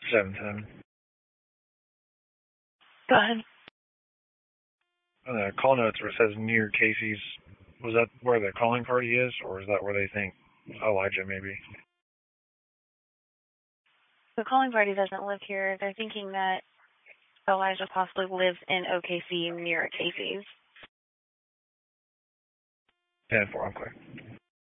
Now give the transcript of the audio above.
710. Go ahead. On the call notes where it says near Casey's, was that where the calling party is, or is that where they think Elijah maybe? The calling party doesn't live here. They're thinking that Elijah possibly lives in OKC near Casey's. 10-4, I'm clear.